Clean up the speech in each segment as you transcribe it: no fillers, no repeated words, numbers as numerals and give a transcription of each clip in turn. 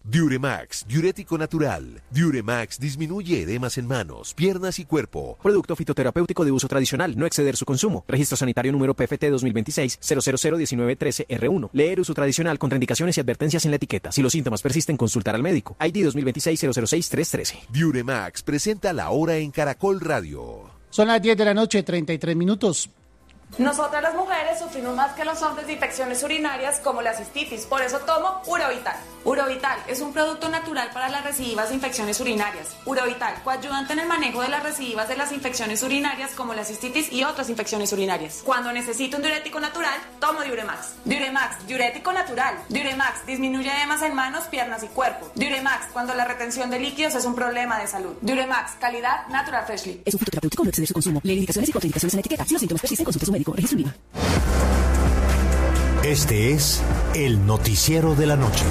Diuremax, diurético natural. Diuremax disminuye edemas en manos, piernas y cuerpo. Producto fitoterapéutico de uso tradicional, no exceder su consumo. Registro sanitario número PFT 2026-0001913-R1. Leer uso tradicional, contraindicaciones y advertencias en la etiqueta. Si los síntomas persisten, consultar al médico. ID 2026-006-313. Diuremax presenta La Hora en Caracol Radio. Son las 10 de la noche, 33 minutos. Nosotras las mujeres sufrimos más que los hombres de infecciones urinarias como la cistitis, por eso tomo Urovital. Urovital es un producto natural para las recidivas de infecciones urinarias. Urovital, coayudante en el manejo de las recidivas de las infecciones urinarias como la cistitis y otras infecciones urinarias. Cuando necesito un diurético natural, tomo Diuremax. Diuremax, diurético natural. Diuremax disminuye edemas en manos, piernas y cuerpo. Diuremax, cuando la retención de líquidos es un problema de salud. Diuremax, calidad Natural Freshly. Es un fitoterapéutico, no exceder su consumo. Lee indicaciones y contraindicaciones en la etiqueta. Si los síntomas persisten, consulte a su médico. Registro IVA. Este es el noticiero de la noche.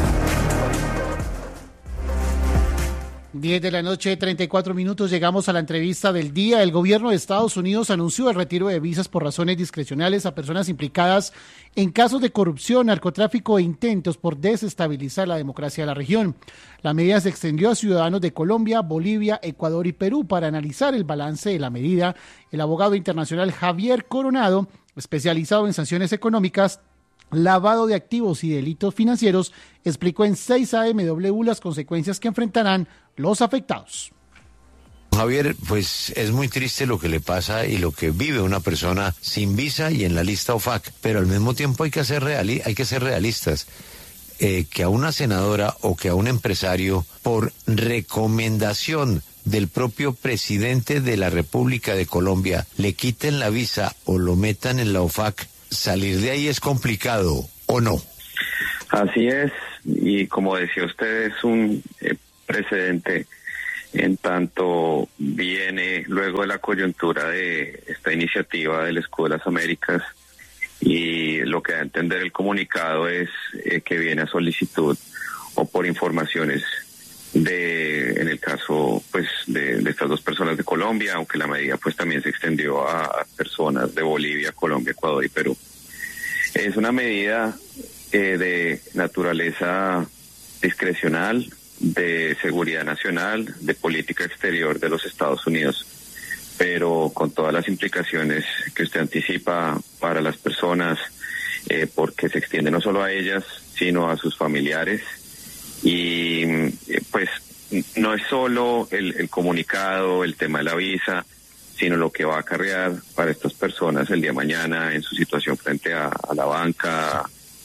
10 de la noche, 34 minutos, llegamos a la entrevista del día. El gobierno de Estados Unidos anunció el retiro de visas por razones discrecionales a personas implicadas en casos de corrupción, narcotráfico e intentos por desestabilizar la democracia de la región. La medida se extendió a ciudadanos de Colombia, Bolivia, Ecuador y Perú. Para analizar el balance de la medida, el abogado internacional Javier Coronado, especializado en sanciones económicas, lavado de activos y delitos financieros, explicó en 6AMW las consecuencias que enfrentarán los afectados. Javier, pues es muy triste lo que le pasa y lo que vive una persona sin visa y en la lista OFAC, pero al mismo tiempo hay que ser realistas. Que a una senadora o que a un empresario, por recomendación del propio presidente de la República de Colombia, le quiten la visa o lo metan en la OFAC, salir de ahí es complicado, ¿o no? Así es, y como decía usted, es un precedente en tanto viene luego de la coyuntura de esta iniciativa del Escudo de las Américas, y lo que da a entender el comunicado es que viene a solicitud o por informaciones en el caso pues de estas dos personas de Colombia, aunque la medida pues también se extendió a personas de Bolivia, Colombia, Ecuador y Perú. Es una medida de naturaleza discrecional, de seguridad nacional, de política exterior de los Estados Unidos, pero con todas las implicaciones que usted anticipa para las personas, porque se extiende no solo a ellas, sino a sus familiares. Y pues no es solo el comunicado, el tema de la visa, sino lo que va a acarrear para estas personas el día de mañana en su situación frente a la banca,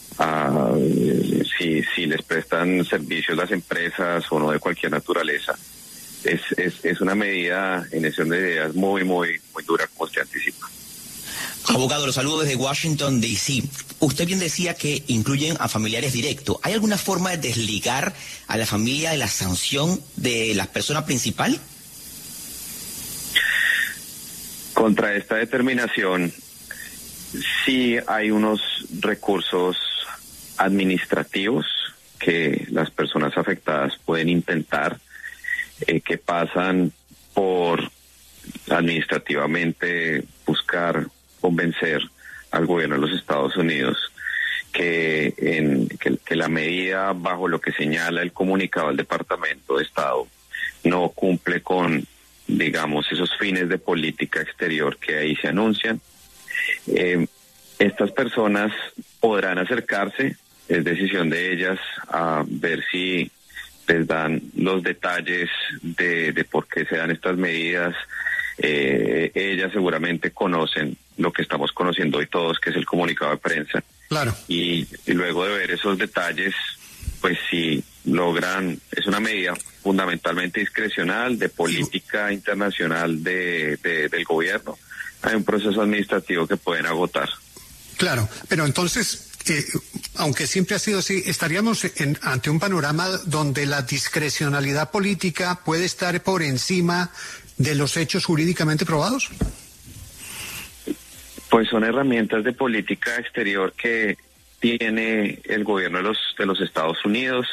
si les prestan servicios las empresas o no de cualquier naturaleza. Es una medida en ese orden de ideas muy dura, como usted anticipa. Abogado, los saludo desde Washington, D.C. Usted bien decía que incluyen a familiares directos. ¿Hay alguna forma de desligar a la familia de la sanción de la persona principal? Contra esta determinación, sí hay unos recursos administrativos que las personas afectadas pueden intentar, que pasan por administrativamente buscar convencer al gobierno de los Estados Unidos que la medida bajo lo que señala el comunicado del Departamento de Estado no cumple con, digamos, esos fines de política exterior que ahí se anuncian. Estas personas podrán acercarse, es decisión de ellas, a ver si les dan los detalles de por qué se dan estas medidas. Ellas seguramente conocen lo que estamos conociendo hoy todos, que es el comunicado de prensa. Claro. Y luego de ver esos detalles, pues si logran, es una medida fundamentalmente discrecional de política internacional del gobierno. Hay un proceso administrativo que pueden agotar. Claro, pero entonces, aunque siempre ha sido así, estaríamos ante un panorama donde la discrecionalidad política puede estar por encima de los hechos jurídicamente probados. Pues son herramientas de política exterior que tiene el gobierno de los Estados Unidos.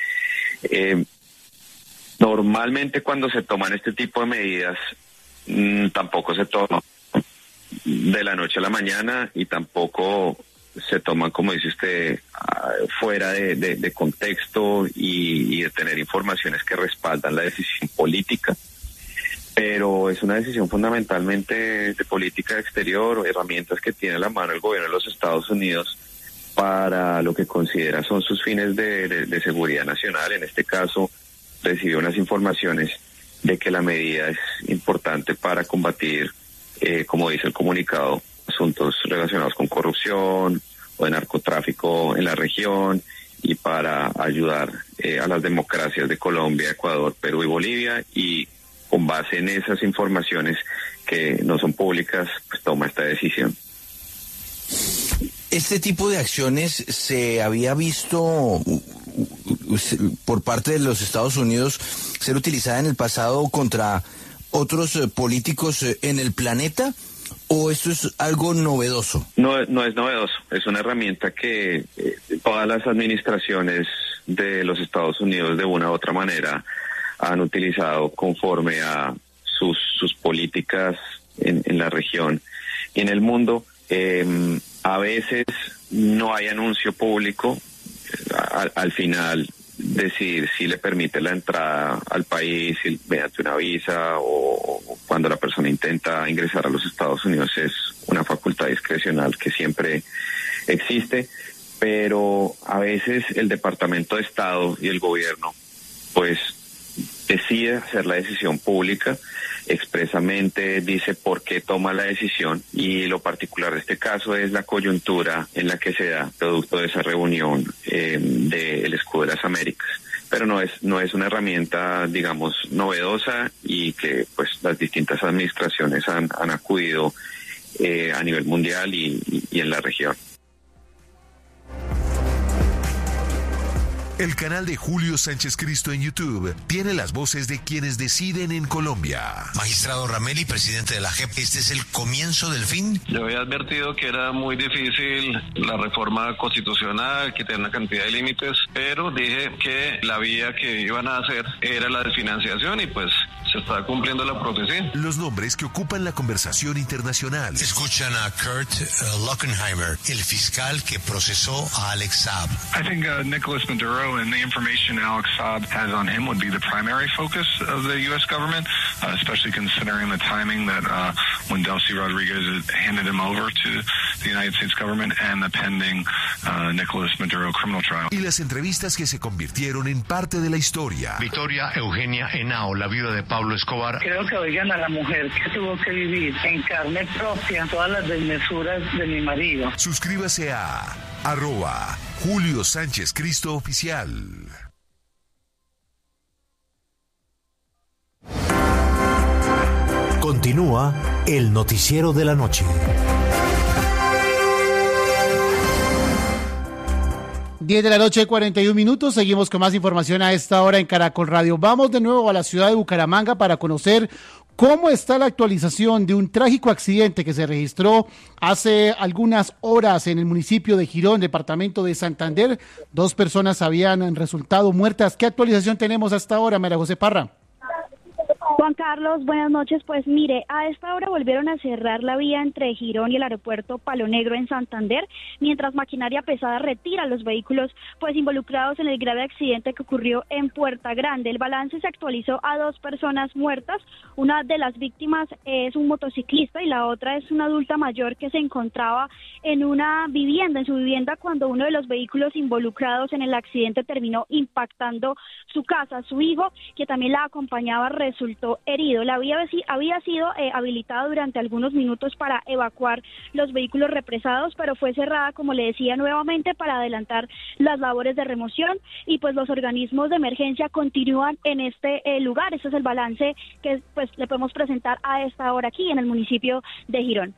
Normalmente cuando se toman este tipo de medidas, tampoco se toma de la noche a la mañana y tampoco se toman, como dice usted, fuera de contexto y de tener informaciones que respaldan la decisión política. Pero es una decisión fundamentalmente de política exterior, herramientas que tiene a la mano el gobierno de los Estados Unidos para lo que considera son sus fines de seguridad nacional. En este caso, recibió unas informaciones de que la medida es importante para combatir, como dice el comunicado, asuntos relacionados con corrupción o de narcotráfico en la región y para ayudar a las democracias de Colombia, Ecuador, Perú y Bolivia, y con base en esas informaciones que no son públicas, pues toma esta decisión. Este tipo de acciones se había visto por parte de los Estados Unidos ser utilizada en el pasado contra otros políticos en el planeta, ¿o esto es algo novedoso? No es novedoso, es una herramienta que todas las administraciones de los Estados Unidos de una u otra manera han utilizado conforme a sus políticas en la región y en el mundo. A veces no hay anuncio público, al final decir si le permite la entrada al país mediante una visa o cuando la persona intenta ingresar a los Estados Unidos es una facultad discrecional que siempre existe, pero a veces el Departamento de Estado y el gobierno pues decide hacer la decisión pública, expresamente dice por qué toma la decisión, y lo particular de este caso es la coyuntura en la que se da producto de esa reunión del Escudo de las Américas. Pero no es una herramienta, digamos, novedosa y que pues las distintas administraciones han acudido a nivel mundial y en la región. El canal de Julio Sánchez Cristo en YouTube tiene las voces de quienes deciden en Colombia. Magistrado Rameli, presidente de la JEP, ¿este es el comienzo del fin? Yo había advertido que era muy difícil la reforma constitucional, que tenía una cantidad de límites, pero dije que la vía que iban a hacer era la de financiación y pues se está cumpliendo la profecía. Los nombres que ocupan la conversación internacional. Escuchan a Kurt Lockenheimer, el fiscal que procesó a Alex Saab. I think Nicolas Maduro and the information Alex Saab has on him would be the primary focus of the U.S. government, especially considering the timing that when Delcy Rodriguez handed him over to the United States government and the pending Nicolas Maduro criminal trial. Y las entrevistas que se convirtieron en parte de la historia. Victoria Eugenia Henao, la viuda de Pablo Escobar. Creo que oigan a la mujer que tuvo que vivir en carne propia todas las desmesuras de mi marido. Suscríbase a @Julio Sánchez Cristo Oficial. Continúa el noticiero de la noche. 10 de la noche, 41 minutos. Seguimos con más información a esta hora en Caracol Radio. Vamos de nuevo a la ciudad de Bucaramanga para conocer cómo está la actualización de un trágico accidente que se registró hace algunas horas en el municipio de Girón, departamento de Santander. 2 personas habían resultado muertas. ¿Qué actualización tenemos hasta ahora, María José Parra? Juan Carlos, buenas noches. Pues mire, a esta hora volvieron a cerrar la vía entre Girón y el aeropuerto Palo Negro en Santander, mientras maquinaria pesada retira los vehículos pues involucrados en el grave accidente que ocurrió en Puerta Grande. El balance se actualizó a 2 personas muertas. Una de las víctimas es un motociclista y la otra es una adulta mayor que se encontraba en una vivienda, en su vivienda, cuando uno de los vehículos involucrados en el accidente terminó impactando su casa. Su hijo, que también la acompañaba, resultó herido. La vía había sido habilitada durante algunos minutos para evacuar los vehículos represados, pero fue cerrada, como le decía, nuevamente para adelantar las labores de remoción, y pues los organismos de emergencia continúan en este lugar. Ese es el balance que pues le podemos presentar a esta hora aquí en el municipio de Girón.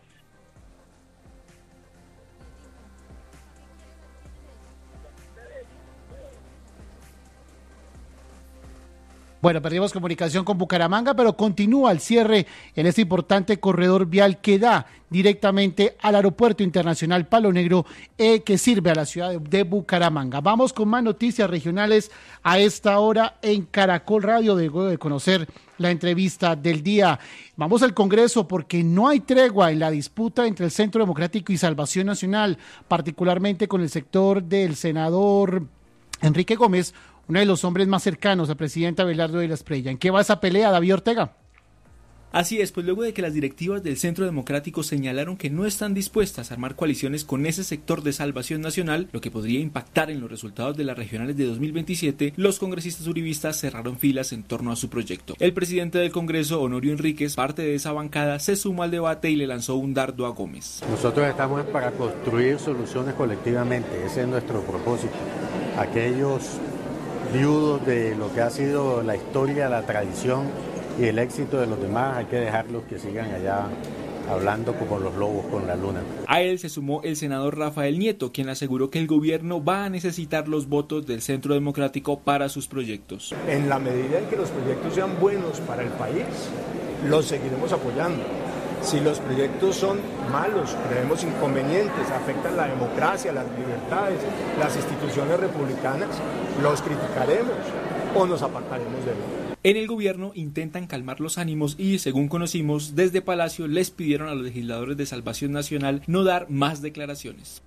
Bueno, perdimos comunicación con Bucaramanga, pero continúa el cierre en este importante corredor vial que da directamente al Aeropuerto Internacional Palo Negro, que sirve a la ciudad de Bucaramanga. Vamos con más noticias regionales a esta hora en Caracol Radio, de conocer la entrevista del día. Vamos al Congreso porque no hay tregua en la disputa entre el Centro Democrático y Salvación Nacional, particularmente con el sector del senador Enrique Gómez, uno de los hombres más cercanos al presidente Abelardo de la Espriella. ¿En qué va esa pelea, David Ortega? Así es, pues luego de que las directivas del Centro Democrático señalaron que no están dispuestas a armar coaliciones con ese sector de Salvación Nacional, lo que podría impactar en los resultados de las regionales de 2027, los congresistas uribistas cerraron filas en torno a su proyecto. El presidente del Congreso, Honorio Enríquez, parte de esa bancada, se sumó al debate y le lanzó un dardo a Gómez. Nosotros estamos para construir soluciones colectivamente, ese es nuestro propósito. Aquellos viudos de lo que ha sido la historia, la tradición y el éxito de los demás, hay que dejarlos que sigan allá hablando como los lobos con la luna. A él se sumó el senador Rafael Nieto, quien aseguró que el gobierno va a necesitar los votos del Centro Democrático para sus proyectos. En la medida en que los proyectos sean buenos para el país, los seguiremos apoyando. Si los proyectos son malos, creemos inconvenientes, afectan la democracia, las libertades, las instituciones republicanas, los criticaremos o nos apartaremos de ellos. En el gobierno intentan calmar los ánimos y, según conocimos, desde Palacio les pidieron a los legisladores de Salvación Nacional no dar más declaraciones.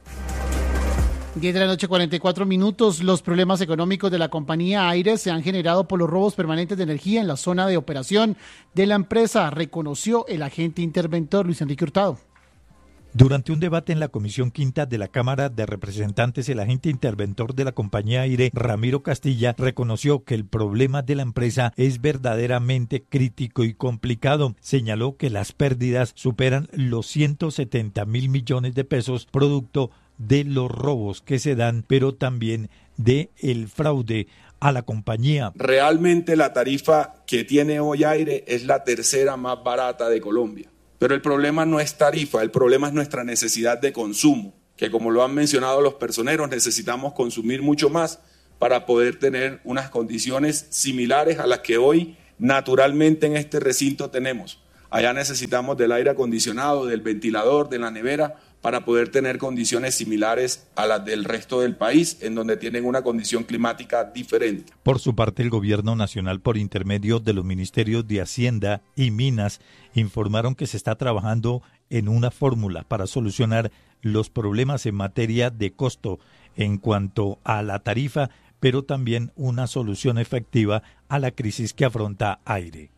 10 de la noche, 44 minutos. Los problemas económicos de la compañía Aire se han generado por los robos permanentes de energía en la zona de operación de la empresa, reconoció el agente interventor Luis Enrique Hurtado. Durante un debate en la Comisión Quinta de la Cámara de Representantes, el agente interventor de la compañía Aire, Ramiro Castilla, reconoció que el problema de la empresa es verdaderamente crítico y complicado. Señaló que las pérdidas superan los 170.000 millones de pesos, producto de los robos que se dan, pero también de el fraude a la compañía. Realmente la tarifa que tiene hoy Aire es la tercera más barata de Colombia. Pero el problema no es tarifa, el problema es nuestra necesidad de consumo, que como lo han mencionado los personeros, necesitamos consumir mucho más para poder tener unas condiciones similares a las que hoy naturalmente en este recinto tenemos. Allá necesitamos del aire acondicionado, del ventilador, de la nevera, para poder tener condiciones similares a las del resto del país, en donde tienen una condición climática diferente. Por su parte, el Gobierno Nacional, por intermedio de los Ministerios de Hacienda y Minas, informaron que se está trabajando en una fórmula para solucionar los problemas en materia de costo en cuanto a la tarifa, pero también una solución efectiva a la crisis que afronta Aire.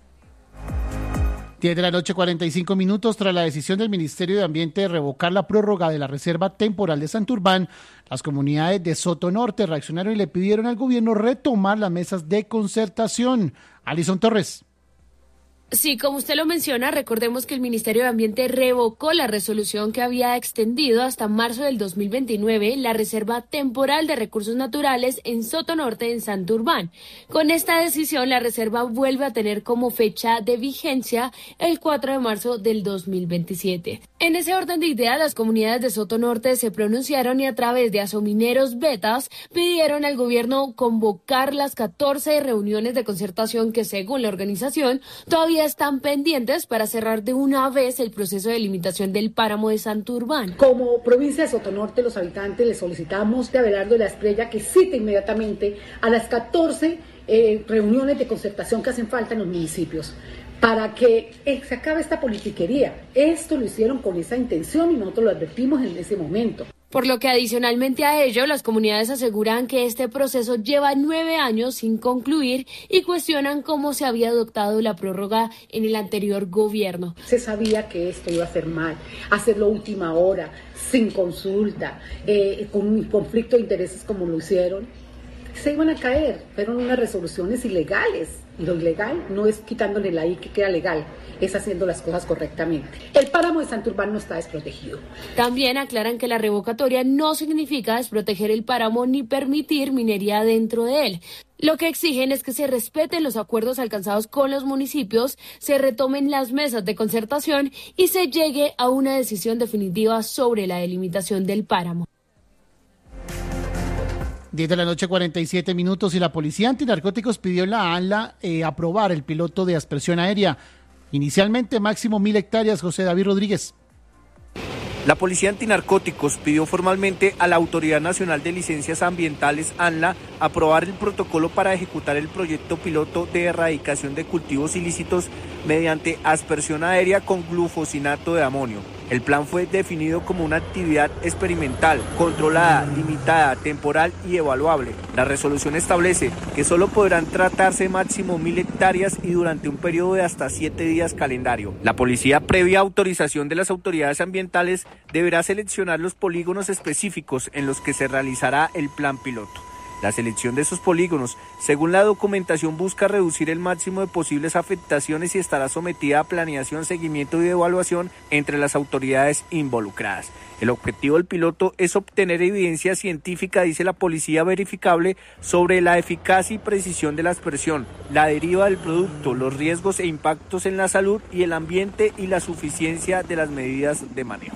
10 de la noche, 45 minutos. Tras la decisión del Ministerio de Ambiente de revocar la prórroga de la Reserva Temporal de Santurbán, las comunidades de Soto Norte reaccionaron y le pidieron al gobierno retomar las mesas de concertación. Alison Torres. Sí, como usted lo menciona, recordemos que el Ministerio de Ambiente revocó la resolución que había extendido hasta marzo del 2029 la Reserva Temporal de Recursos Naturales en Soto Norte, en Santurbán. Con esta decisión, la reserva vuelve a tener como fecha de vigencia el 4 de marzo del 2027. En ese orden de ideas, las comunidades de Soto Norte se pronunciaron y a través de Asomineros Betas pidieron al gobierno convocar las 14 reuniones de concertación que, según la organización, todavía están pendientes para cerrar de una vez el proceso de limitación del páramo de Santurbán. Como provincia de Soto Norte, los habitantes le solicitamos de Abelardo de la Espriella que cite inmediatamente a las 14 reuniones de concertación que hacen falta en los municipios para que se acabe esta politiquería. Esto lo hicieron con esa intención y nosotros lo advertimos en ese momento. Por lo que adicionalmente a ello, las comunidades aseguran que este proceso lleva 9 años sin concluir y cuestionan cómo se había adoptado la prórroga en el anterior gobierno. Se sabía que esto iba a ser mal, hacerlo a última hora, sin consulta, con un conflicto de intereses como lo hicieron. Se iban a caer, fueron unas resoluciones ilegales. Y lo ilegal no es quitándole la I que queda legal, es haciendo las cosas correctamente. El páramo de Santurbán no está desprotegido. También aclaran que la revocatoria no significa desproteger el páramo ni permitir minería dentro de él. Lo que exigen es que se respeten los acuerdos alcanzados con los municipios, se retomen las mesas de concertación y se llegue a una decisión definitiva sobre la delimitación del páramo. 10 de la noche, 47 minutos, y la Policía Antinarcóticos pidió en la ANLA aprobar el piloto de aspersión aérea. Inicialmente, máximo 1.000 hectáreas, José David Rodríguez. La Policía Antinarcóticos pidió formalmente a la Autoridad Nacional de Licencias Ambientales, ANLA, aprobar el protocolo para ejecutar el proyecto piloto de erradicación de cultivos ilícitos mediante aspersión aérea con glufosinato de amonio. El plan fue definido como una actividad experimental, controlada, limitada, temporal y evaluable. La resolución establece que solo podrán tratarse máximo 1.000 hectáreas y durante un periodo de hasta 7 días calendario. La policía, previa autorización de las autoridades ambientales, deberá seleccionar los polígonos específicos en los que se realizará el plan piloto. La selección de esos polígonos, según la documentación, busca reducir el máximo de posibles afectaciones y estará sometida a planeación, seguimiento y evaluación entre las autoridades involucradas. El objetivo del piloto es obtener evidencia científica, dice la policía, verificable sobre la eficacia y precisión de la aspersión, la deriva del producto, los riesgos e impactos en la salud y el ambiente y la suficiencia de las medidas de manejo.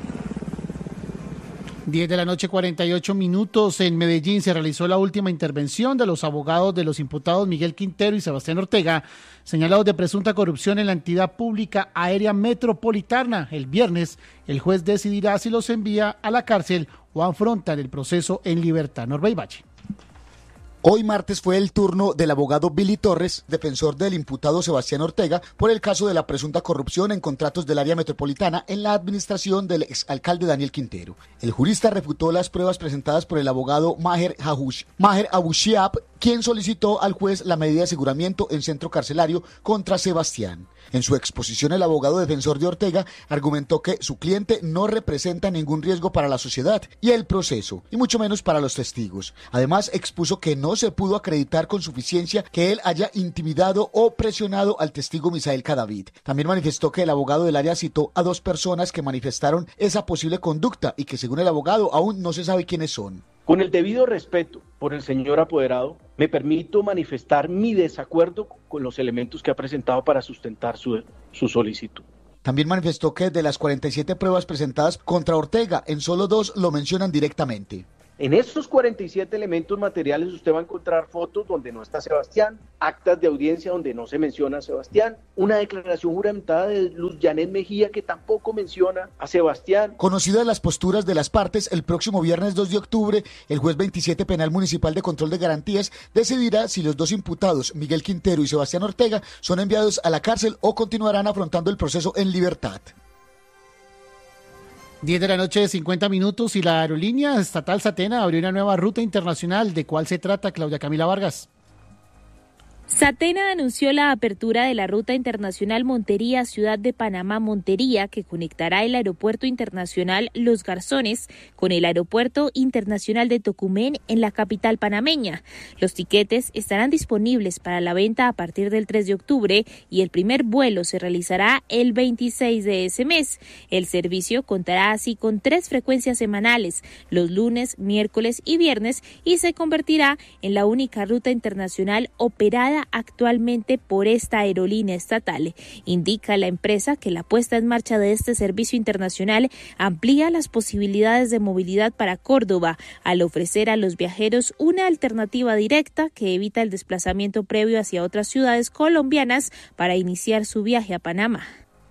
10 de la noche, 48 minutos. En Medellín se realizó la última intervención de los abogados de los imputados Miguel Quintero y Sebastián Ortega, señalados de presunta corrupción en la entidad pública aérea metropolitana. El viernes, el juez decidirá si los envía a la cárcel o afrontan el proceso en libertad. Norbey Bache. Hoy martes fue el turno del abogado Billy Torres, defensor del imputado Sebastián Ortega, por el caso de la presunta corrupción en contratos del área metropolitana en la administración del exalcalde Daniel Quintero. El jurista refutó las pruebas presentadas por el abogado Maher Abushiab, quien solicitó al juez la medida de aseguramiento en centro carcelario contra Sebastián. En su exposición, el abogado defensor de Ortega argumentó que su cliente no representa ningún riesgo para la sociedad y el proceso, y mucho menos para los testigos. Además, expuso que no se pudo acreditar con suficiencia que él haya intimidado o presionado al testigo Misael Cadavid. También manifestó que el abogado del área citó a 2 personas que manifestaron esa posible conducta y que, según el abogado, aún no se sabe quiénes son. Con el debido respeto por el señor apoderado, me permito manifestar mi desacuerdo con los elementos que ha presentado para sustentar su solicitud. También manifestó que de las 47 pruebas presentadas contra Ortega, en solo 2 lo mencionan directamente. En estos 47 elementos materiales usted va a encontrar fotos donde no está Sebastián, actas de audiencia donde no se menciona a Sebastián, una declaración juramentada de Luz Janet Mejía que tampoco menciona a Sebastián. Conocidas las posturas de las partes, el próximo viernes 2 de octubre, el juez 27 Penal Municipal de Control de Garantías decidirá si los 2 imputados, Miguel Quintero y Sebastián Ortega, son enviados a la cárcel o continuarán afrontando el proceso en libertad. 10 de la noche, 50 minutos, y la aerolínea estatal Satena abrió una nueva ruta internacional. ¿De cuál se trata, Claudia Camila Vargas? Satena anunció la apertura de la ruta internacional Montería, Ciudad de Panamá, Montería, que conectará el aeropuerto internacional Los Garzones con el aeropuerto internacional de Tocumen en la capital panameña. Los tiquetes estarán disponibles para la venta a partir del 3 de octubre y el primer vuelo se realizará el 26 de ese mes. El servicio contará así con 3 frecuencias semanales, los lunes, miércoles y viernes, y se convertirá en la única ruta internacional operada actualmente por esta aerolínea estatal. Indica la empresa que la puesta en marcha de este servicio internacional amplía las posibilidades de movilidad para Córdoba al ofrecer a los viajeros una alternativa directa que evita el desplazamiento previo hacia otras ciudades colombianas para iniciar su viaje a Panamá.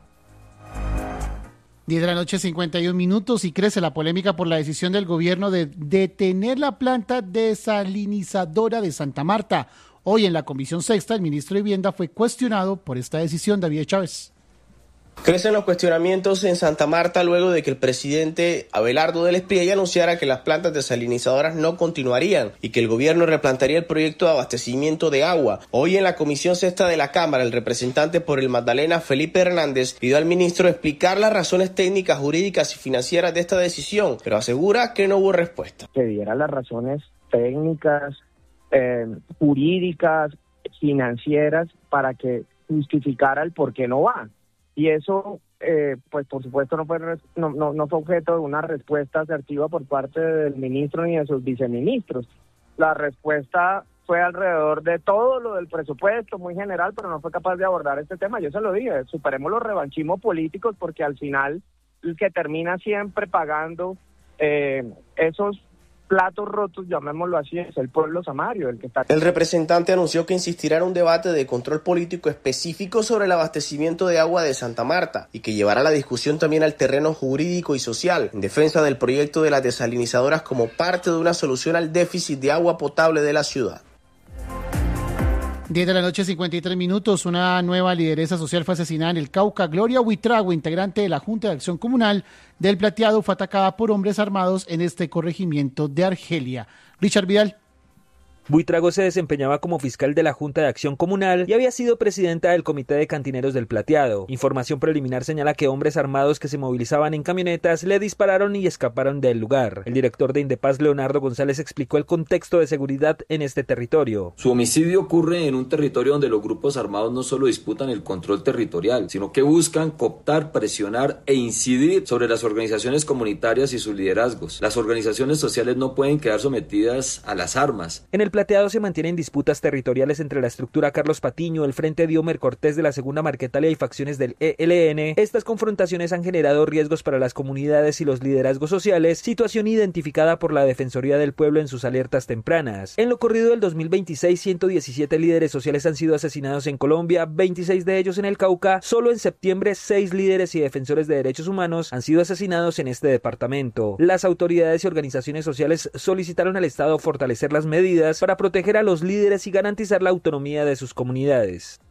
10 de la noche, 51 minutos, y crece la polémica por la decisión del gobierno de detener la planta desalinizadora de Santa Marta. Hoy en la Comisión Sexta, el ministro de Vivienda fue cuestionado por esta decisión. David Chávez. Crecen los cuestionamientos en Santa Marta luego de que el presidente Abelardo del Espriella anunciara que las plantas desalinizadoras no continuarían y que el gobierno replantearía el proyecto de abastecimiento de agua. Hoy en la Comisión Sexta de la Cámara, el representante por el Magdalena, Felipe Hernández, pidió al ministro explicar las razones técnicas, jurídicas y financieras de esta decisión, pero asegura que no hubo respuesta. Que diera las razones técnicas, jurídicas, financieras, para que justificara el por qué no va. Y eso, pues por supuesto, no fue objeto de una respuesta asertiva por parte del ministro ni de sus viceministros. La respuesta fue alrededor de todo lo del presupuesto, muy general, pero no fue capaz de abordar este tema. Yo se lo dije, superemos los revanchismos políticos, porque al final el que termina siempre pagando esos platos rotos, llamémoslo así, es el pueblo samario el que está. El representante anunció que insistirá en un debate de control político específico sobre el abastecimiento de agua de Santa Marta y que llevará la discusión también al terreno jurídico y social en defensa del proyecto de las desalinizadoras como parte de una solución al déficit de agua potable de la ciudad. 10 de la noche, 53 minutos. Una nueva lideresa social fue asesinada en el Cauca. Gloria Huitrago, integrante de la Junta de Acción Comunal del Plateado, fue atacada por hombres armados en este corregimiento de Argelia. Richard Vidal. Buitrago se desempeñaba como fiscal de la Junta de Acción Comunal y había sido presidenta del Comité de Cantineros del Plateado. Información preliminar señala que hombres armados que se movilizaban en camionetas le dispararon y escaparon del lugar. El director de Indepaz, Leonardo González, explicó el contexto de seguridad en este territorio. Su homicidio ocurre en un territorio donde los grupos armados no solo disputan el control territorial, sino que buscan cooptar, presionar e incidir sobre las organizaciones comunitarias y sus liderazgos. Las organizaciones sociales no pueden quedar sometidas a las armas. En el Plateado se mantienen disputas territoriales entre la estructura Carlos Patiño, el Frente Diomer Cortés de la Segunda Marquetalia y facciones del ELN. Estas confrontaciones han generado riesgos para las comunidades y los liderazgos sociales, situación identificada por la Defensoría del Pueblo en sus alertas tempranas. En lo corrido del 2026, 117 líderes sociales han sido asesinados en Colombia, 26 de ellos en el Cauca. Solo en septiembre, 6 líderes y defensores de derechos humanos han sido asesinados en este departamento. Las autoridades y organizaciones sociales solicitaron al Estado fortalecer las medidas para proteger a los líderes y garantizar la autonomía de sus comunidades.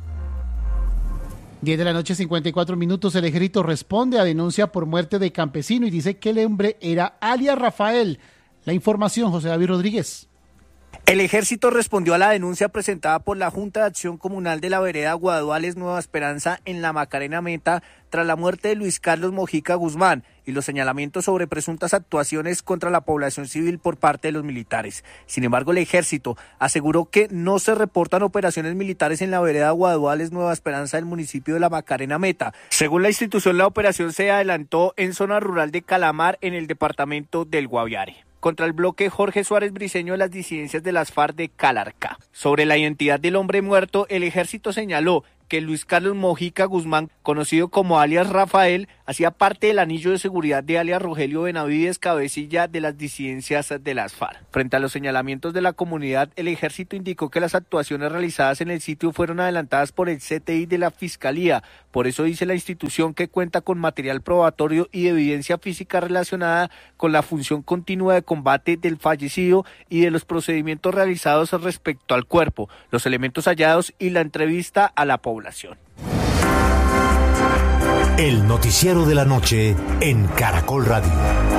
10 de la noche, 54 minutos. El ejército responde a denuncia por muerte de campesino y dice que el hombre era alias Rafael. La información, José David Rodríguez. El ejército respondió a la denuncia presentada por la Junta de Acción Comunal de la vereda Guaduales Nueva Esperanza en la Macarena Meta tras la muerte de Luis Carlos Mojica Guzmán y los señalamientos sobre presuntas actuaciones contra la población civil por parte de los militares. Sin embargo, el ejército aseguró que no se reportan operaciones militares en la vereda Guaduales Nueva Esperanza del municipio de la Macarena Meta. Según la institución, la operación se adelantó en zona rural de Calamar, en el departamento del Guaviare, contra el bloque Jorge Suárez Briceño de las disidencias de las FARC de Calarcá. Sobre la identidad del hombre muerto, el ejército señaló que Luis Carlos Mojica Guzmán, conocido como alias Rafael, hacía parte del anillo de seguridad de alias Rogelio Benavides, cabecilla de las disidencias de las FARC. Frente a los señalamientos de la comunidad, el ejército indicó que las actuaciones realizadas en el sitio fueron adelantadas por el CTI de la Fiscalía. Por eso dice la institución que cuenta con material probatorio y de evidencia física relacionada con la función continua de combate del fallecido y de los procedimientos realizados respecto al cuerpo, los elementos hallados y la entrevista a la población. El noticiero de la noche en Caracol Radio.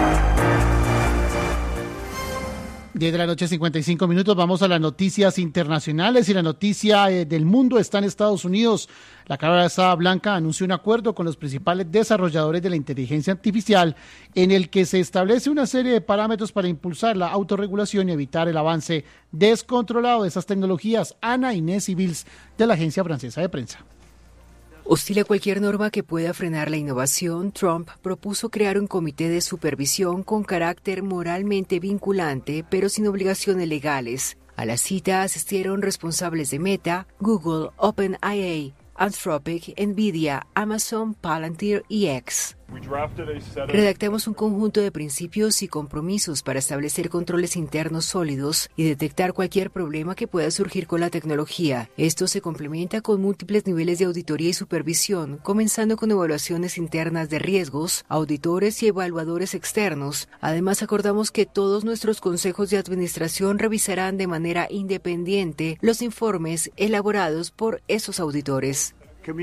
10 de la noche, 55 minutos. Vamos a las noticias internacionales y la noticia del mundo está en Estados Unidos. La Casa Blanca anunció un acuerdo con los principales desarrolladores de la inteligencia artificial en el que se establece una serie de parámetros para impulsar la autorregulación y evitar el avance descontrolado de esas tecnologías. Ana Inés Civils, de la Agencia Francesa de Prensa. Hostil a cualquier norma que pueda frenar la innovación, Trump propuso crear un comité de supervisión con carácter moralmente vinculante, pero sin obligaciones legales. A la cita asistieron responsables de Meta, Google, OpenAI, Anthropic, Nvidia, Amazon, Palantir y X. Redactamos un conjunto de principios y compromisos para establecer controles internos sólidos y detectar cualquier problema que pueda surgir con la tecnología. Esto se complementa con múltiples niveles de auditoría y supervisión, comenzando con evaluaciones internas de riesgos, auditores y evaluadores externos. Además, acordamos que todos nuestros consejos de administración revisarán de manera independiente los informes elaborados por esos auditores.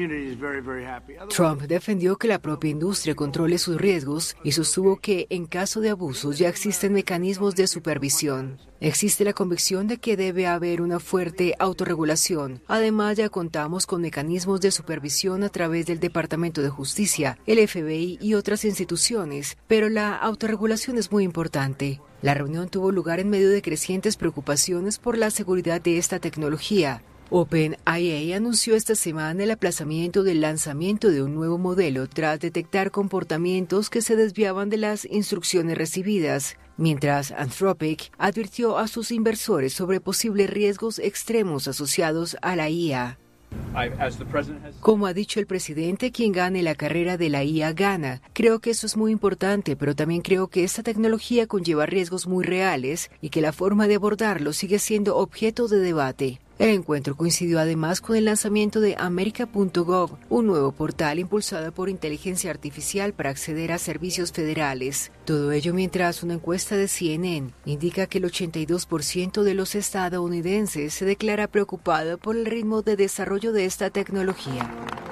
Trump defendió que la propia industria controle sus riesgos y sostuvo que, en caso de abusos, ya existen mecanismos de supervisión. Existe la convicción de que debe haber una fuerte autorregulación. Además, ya contamos con mecanismos de supervisión a través del Departamento de Justicia, el FBI y otras instituciones, pero la autorregulación es muy importante. La reunión tuvo lugar en medio de crecientes preocupaciones por la seguridad de esta tecnología. OpenAI anunció esta semana el aplazamiento del lanzamiento de un nuevo modelo tras detectar comportamientos que se desviaban de las instrucciones recibidas, mientras Anthropic advirtió a sus inversores sobre posibles riesgos extremos asociados a la IA. Como ha dicho el presidente, quien gane la carrera de la IA gana. Creo que eso es muy importante, pero también creo que esta tecnología conlleva riesgos muy reales y que la forma de abordarlo sigue siendo objeto de debate. El encuentro coincidió además con el lanzamiento de America.gov, un nuevo portal impulsado por inteligencia artificial para acceder a servicios federales. Todo ello mientras una encuesta de CNN indica que el 82% de los estadounidenses se declara preocupado por el ritmo de desarrollo de esta tecnología.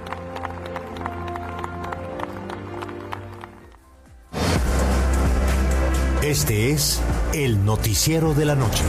Este es el noticiero de la noche.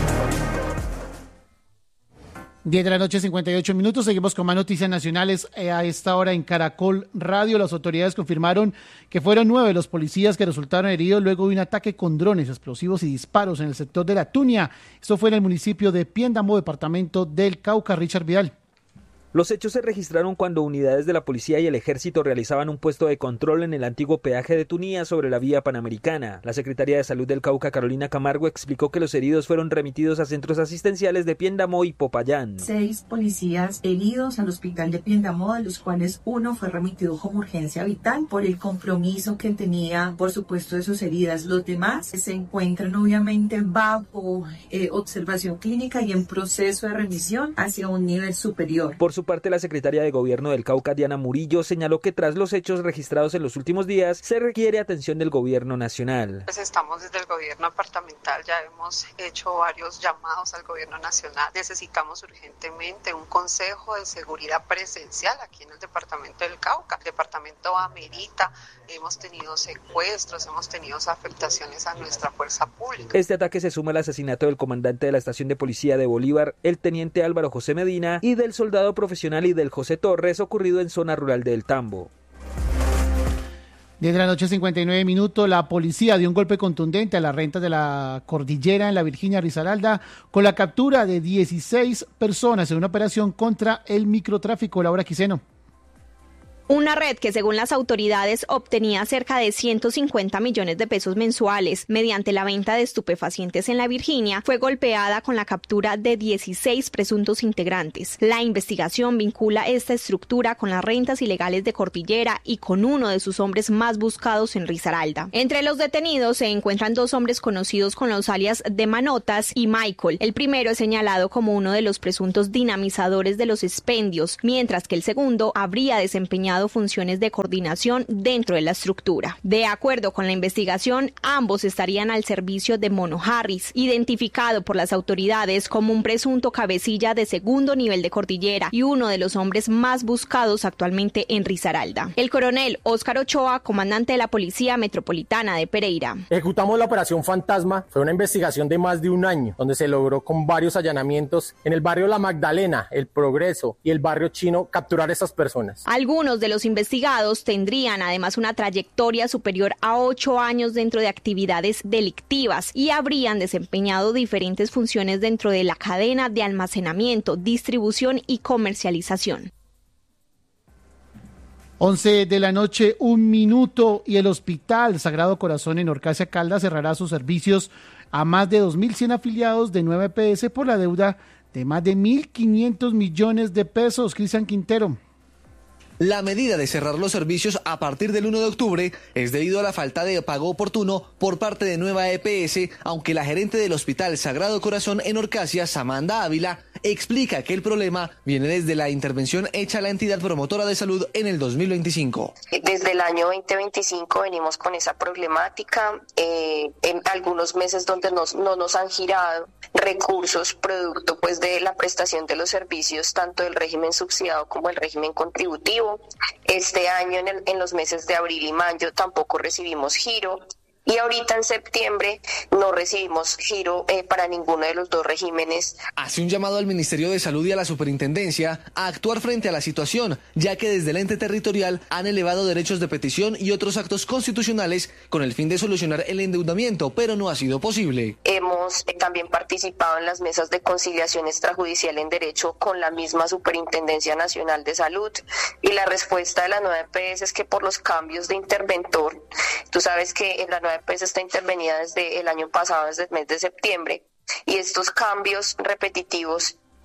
10 de la noche, 58 minutos. Seguimos con más noticias nacionales. A esta hora en Caracol Radio, las autoridades confirmaron que fueron 9 los policías que resultaron heridos luego de un ataque con drones, explosivos y disparos en el sector de La Tunia. Esto fue en el municipio de Piendamó, departamento del Cauca. Richard Vidal. Los hechos se registraron cuando unidades de la policía y el ejército realizaban un puesto de control en el antiguo peaje de Tunía sobre la vía panamericana. La secretaria de Salud del Cauca, Carolina Camargo, explicó que los heridos fueron remitidos a centros asistenciales de Piendamó y Popayán. 6 policías heridos al hospital de Piendamó, de los cuales uno fue remitido como urgencia vital por el compromiso que tenía, por supuesto, de sus heridas. Los demás se encuentran obviamente bajo observación clínica y en proceso de remisión hacia un nivel superior. Por su parte, la secretaria de Gobierno del Cauca, Diana Murillo, señaló que tras los hechos registrados en los últimos días, se requiere atención del Gobierno nacional. Pues estamos desde el Gobierno departamental, ya hemos hecho varios llamados al Gobierno nacional. Necesitamos urgentemente un Consejo de Seguridad presencial aquí en el departamento del Cauca. El departamento amerita, hemos tenido secuestros, hemos tenido afectaciones a nuestra fuerza pública. Este ataque se suma al asesinato del comandante de la estación de policía de Bolívar, el teniente Álvaro José Medina, y del soldado profesional y del José Torres, ocurrido en zona rural del Tambo. 10 de la noche, 59 minutos. La policía dio un golpe contundente a la renta de la Cordillera en la Virginia Risaralda con la captura de 16 personas en una operación contra el microtráfico. Laura Quiseno. Una red que, según las autoridades, obtenía cerca de 150 millones de pesos mensuales mediante la venta de estupefacientes en la Virginia, fue golpeada con la captura de 16 presuntos integrantes. La investigación vincula esta estructura con las rentas ilegales de Cordillera y con uno de sus hombres más buscados en Risaralda. Entre los detenidos se encuentran 2 hombres conocidos con los alias de Manotas y Michael. El primero es señalado como uno de los presuntos dinamizadores de los expendios, mientras que el segundo habría desempeñado funciones de coordinación dentro de la estructura. De acuerdo con la investigación, ambos estarían al servicio de Mono Harris, identificado por las autoridades como un presunto cabecilla de segundo nivel de Cordillera y uno de los hombres más buscados actualmente en Risaralda. El coronel Óscar Ochoa, comandante de la Policía Metropolitana de Pereira. Ejecutamos la operación Fantasma. Fue una investigación de más de un año, donde se logró con varios allanamientos en el barrio La Magdalena, El Progreso y el barrio Chino capturar a esas personas. Algunos de los investigados tendrían además una trayectoria superior a 8 años dentro de actividades delictivas y habrían desempeñado diferentes funciones dentro de la cadena de almacenamiento, distribución y comercialización. 11 de la noche, 1 minuto, y el Hospital Sagrado Corazón en Orcasia Caldas cerrará sus servicios a más de 2.100 afiliados de 9 EPS por la deuda de más de 1.500 millones de pesos. Cristian Quintero. La medida de cerrar los servicios a partir del 1 de octubre es debido a la falta de pago oportuno por parte de Nueva EPS, aunque la gerente del Hospital Sagrado Corazón en Orcasia, Samantha Ávila, explica que el problema viene desde la intervención hecha a la entidad promotora de salud en el 2025. Desde el año 2025 venimos con esa problemática, en algunos meses donde no nos han girado recursos producto pues de la prestación de los servicios tanto del régimen subsidiado como el régimen contributivo. Este año en los meses de abril y mayo tampoco recibimos giro. Y ahorita en septiembre no recibimos giro para ninguno de los 2 regímenes. Hace un llamado al Ministerio de Salud y a la Superintendencia a actuar frente a la situación, ya que desde el ente territorial han elevado derechos de petición y otros actos constitucionales con el fin de solucionar el endeudamiento, pero no ha sido posible. Hemos también participado en las mesas de conciliación extrajudicial en derecho con la misma Superintendencia Nacional de Salud y la respuesta de la nueva EPS es que por los cambios de interventor, tú sabes que la nueva EPS está intervenida desde el año pasado, desde el mes de septiembre, y estos cambios repetitivos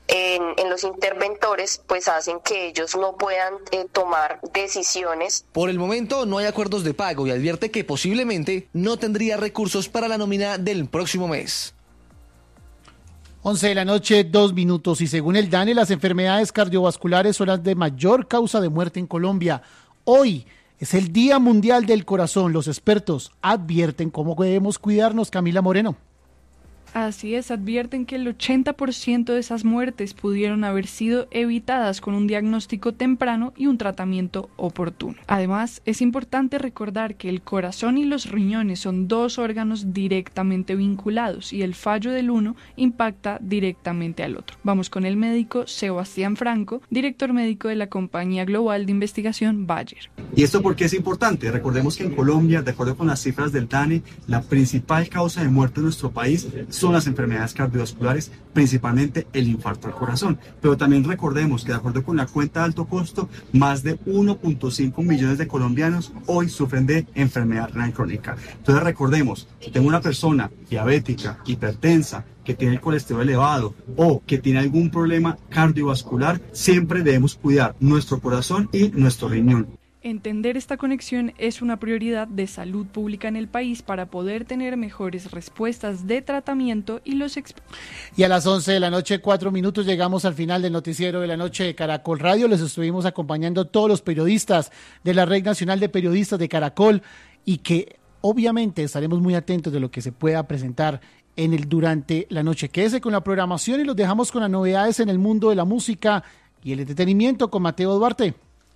en los interventores, pues hacen que ellos no puedan tomar decisiones. Por el momento no hay acuerdos de pago y advierte que posiblemente no tendría recursos para la nómina del próximo mes. 11 de la noche, 2 minutos, y según el DANE, las enfermedades cardiovasculares son las de mayor causa de muerte en Colombia. Hoy es el Día Mundial del Corazón. Los expertos advierten cómo debemos cuidarnos. Camila Moreno. Así es, advierten que el 80% de esas muertes pudieron haber sido evitadas con un diagnóstico temprano y un tratamiento oportuno. Además, es importante recordar que el corazón y los riñones son dos órganos directamente vinculados y el fallo del uno impacta directamente al otro. Vamos con el médico Sebastián Franco, director médico de la compañía global de investigación Bayer. ¿Y esto por qué es importante? Recordemos que en Colombia, de acuerdo con las cifras del DANE, la principal causa de muerte en nuestro país son las enfermedades cardiovasculares, principalmente el infarto al corazón. Pero también recordemos que de acuerdo con la cuenta de alto costo, más de 1.5 millones de colombianos hoy sufren de enfermedad renal crónica. Entonces recordemos, si tengo una persona diabética, hipertensa, que tiene el colesterol elevado o que tiene algún problema cardiovascular, siempre debemos cuidar nuestro corazón y nuestro riñón. Entender esta conexión es una prioridad de salud pública en el país para poder tener mejores respuestas de tratamiento y Y a las 11 de la noche, 4 minutos, llegamos al final del noticiero de la noche de Caracol Radio. Les estuvimos acompañando todos los periodistas de la Red Nacional de Periodistas de Caracol y que obviamente estaremos muy atentos de lo que se pueda presentar durante la noche. Quédese con la programación y los dejamos con las novedades en el mundo de la música y el entretenimiento con Mateo Duarte.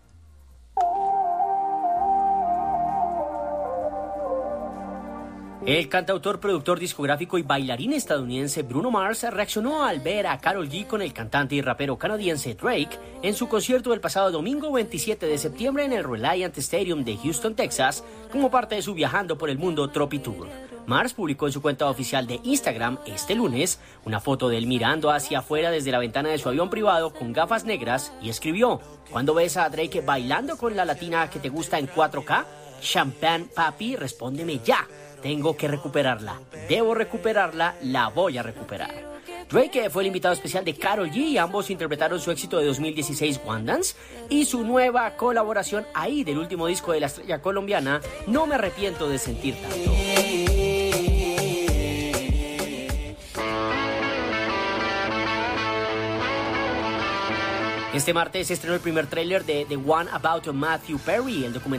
El cantautor, productor discográfico y bailarín estadounidense Bruno Mars reaccionó al ver a Karol G con el cantante y rapero canadiense Drake en su concierto del pasado domingo 27 de septiembre en el Reliant Stadium de Houston, Texas, como parte de su Viajando por el Mundo Tropi Tour. Mars publicó en su cuenta oficial de Instagram este lunes una foto de él mirando hacia afuera desde la ventana de su avión privado con gafas negras y escribió: ¿Cuándo ves a Drake bailando con la latina que te gusta en 4K? Champagne papi, respóndeme ya. Tengo que recuperarla, debo recuperarla, la voy a recuperar. Drake fue el invitado especial de Karol G y ambos interpretaron su éxito de 2016 One Dance y su nueva colaboración ahí del último disco de la estrella colombiana, No me arrepiento de sentir tanto. Este martes se estrenó el primer tráiler de The One About Matthew Perry, el documental